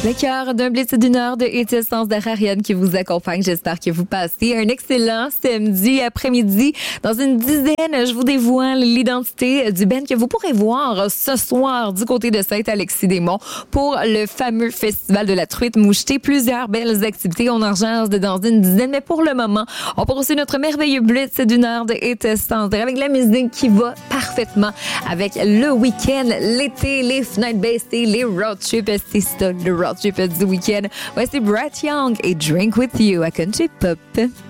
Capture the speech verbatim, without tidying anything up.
Le cœur d'un blitz d'une heure de hit essence de Ariane qui vous accompagne. J'espère que vous passez un excellent samedi après-midi. Dans une dizaine, je vous dévoile l'identité du band que vous pourrez voir ce soir du côté de Saint-Alexis-des-Monts pour le fameux festival de la truite mouchetée. Plusieurs belles activités. On en jase dans une dizaine, mais pour le moment, on poursuit notre merveilleux blitz d'une heure de hit essence avec la musique qui va parfaitement avec le week-end, l'été, les fenêtres baissées, les road trips. C'est ça, le road trip du week-end. Voici Brett Young et Drink With You à Country Pop.